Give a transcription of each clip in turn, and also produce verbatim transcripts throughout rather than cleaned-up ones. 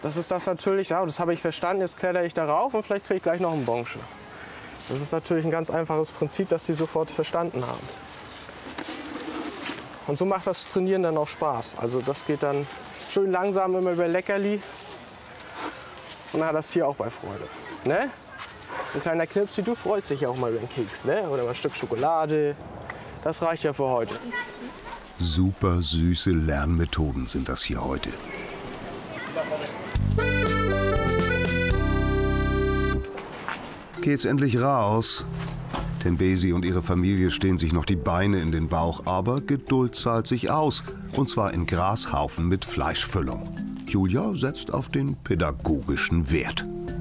Das ist das natürlich, ja, das habe ich verstanden, jetzt kletter ich darauf und vielleicht kriege ich gleich noch einen Bonche. Das ist natürlich ein ganz einfaches Prinzip, das die sofort verstanden haben. Und so macht das Trainieren dann auch Spaß. Also das geht dann schön langsam immer über Leckerli. Und dann hat das Tier auch bei Freude. Ne? Ein kleiner Knipsi, du freust dich auch mal über einen Keks, ne? Oder mal ein Stück Schokolade. Das reicht ja für heute. Super süße Lernmethoden sind das hier heute. Geht's endlich raus? Tembesi und ihre Familie stehen sich noch die Beine in den Bauch, aber Geduld zahlt sich aus. Und zwar in Grashaufen mit Fleischfüllung. Julia setzt auf den pädagogischen Wert.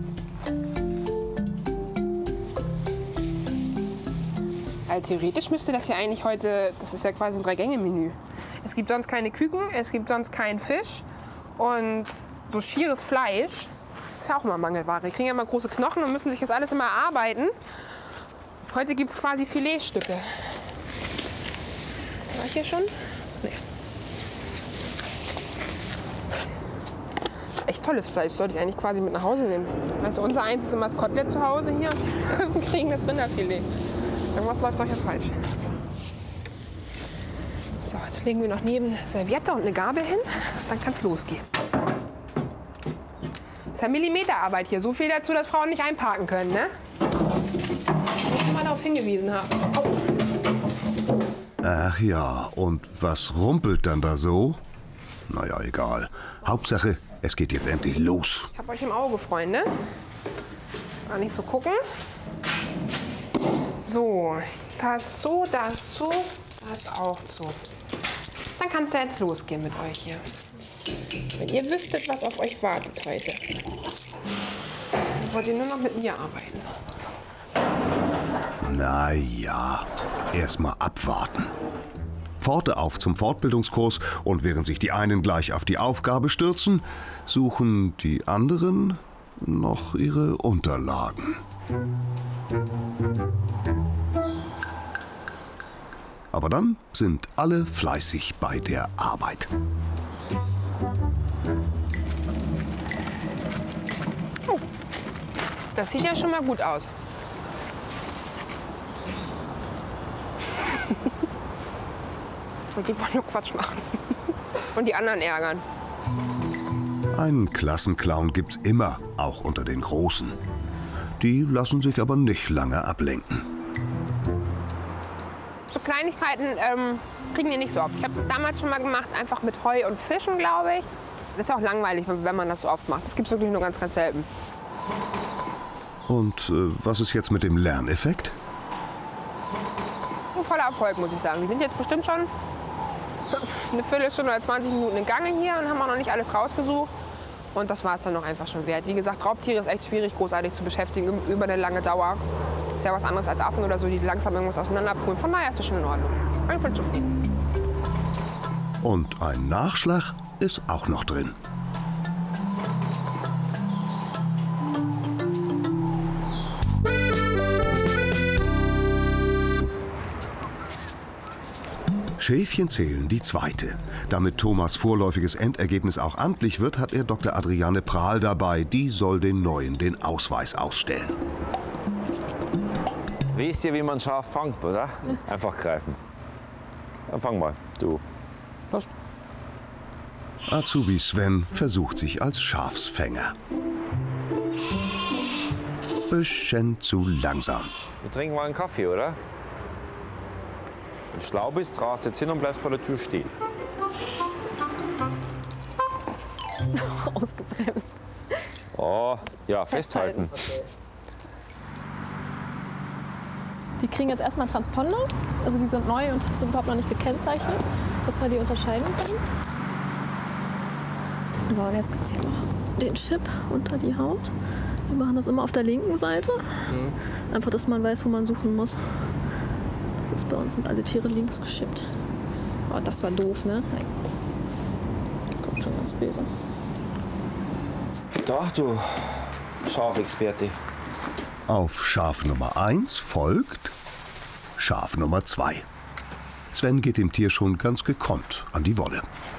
Also theoretisch müsste das ja eigentlich heute, das ist ja quasi ein Drei-Gänge-Menü. Es gibt sonst keine Küken, es gibt sonst keinen Fisch und so schieres Fleisch ist ja auch immer Mangelware. Die kriegen ja immer große Knochen und müssen sich das alles immer erarbeiten. Heute gibt es quasi Filetstücke. War ich hier schon? Nee. Das ist echt tolles Fleisch, sollte ich eigentlich quasi mit nach Hause nehmen. Also unser eins ist immer das Kotelett zu Hause hier und wir kriegen das Rinderfilet. Irgendwas läuft doch hier falsch. So, jetzt legen wir noch neben eine Serviette und eine Gabel hin. Dann kann es losgehen. Das ist ja Millimeterarbeit hier. So viel dazu, dass Frauen nicht einparken können, ne? Muss ich mal darauf hingewiesen haben. Oh. Ach ja, und was rumpelt dann da so? Naja, egal. Hauptsache, es geht jetzt endlich los. Ich hab euch im Auge, Freunde. Gar nicht so gucken. So, das so, das so, das auch so. Dann kann es ja jetzt losgehen mit euch hier. Wenn ihr wüsstet, was auf euch wartet heute. Dann wollt ihr nur noch mit mir arbeiten. Na ja, erstmal abwarten. Pforte auf zum Fortbildungskurs und während sich die einen gleich auf die Aufgabe stürzen, suchen die anderen noch ihre Unterlagen. Aber dann sind alle fleißig bei der Arbeit. Oh, das sieht ja schon mal gut aus. Und die wollen nur Quatsch machen. Und die anderen ärgern. Einen Klassenclown gibt's immer, auch unter den Großen. Die lassen sich aber nicht lange ablenken. So Kleinigkeiten ähm, kriegen die nicht so oft. Ich habe das damals schon mal gemacht, einfach mit Heu und Fischen, glaube ich. Das ist auch langweilig, wenn man das so oft macht. Das gibt es wirklich nur ganz, ganz selten. Und äh, was ist jetzt mit dem Lerneffekt? Ein voller Erfolg, muss ich sagen. Die sind jetzt bestimmt schon eine Viertelstunde oder zwanzig Minuten in Gange hier und haben auch noch nicht alles rausgesucht. Und das war es dann noch einfach schon wert. Wie gesagt, Raubtiere ist echt schwierig, großartig zu beschäftigen über eine lange Dauer. Ist ja was anderes als Affen oder so, die langsam irgendwas auseinanderbrüllen. Von daher ist das schon in Ordnung. Ich bin zufrieden. Und ein Nachschlag ist auch noch drin. Schäfchen zählen, die zweite. Damit Thomas vorläufiges Endergebnis auch amtlich wird, hat er Doktor Adriane Prahl dabei. Die soll den Neuen den Ausweis ausstellen. Wisst ihr, wie man scharf fangt, oder? Einfach greifen. Dann fang mal, du. Los. Azubi Sven versucht sich als Schafsfänger. Bisschen zu langsam. Wir trinken mal einen Kaffee, oder? Wenn du schlau bist, rast jetzt hin und bleibst vor der Tür stehen. Ausgebremst. Oh, ja, festhalten. festhalten. Die kriegen jetzt erstmal Transponder. Also die sind neu und sind überhaupt noch nicht gekennzeichnet, dass wir die unterscheiden können. So, und jetzt gibt es hier noch den Chip unter die Haut. Wir machen das immer auf der linken Seite. Mhm. Einfach, dass man weiß, wo man suchen muss. Das ist bei uns, sind alle Tiere links geschippt. Oh, das war doof, ne? Kommt schon ganz böse. Doch, du Schafexperte. Auf Schaf Nummer eins folgt Schaf Nummer zwei. Sven geht dem Tier schon ganz gekonnt an die Wolle.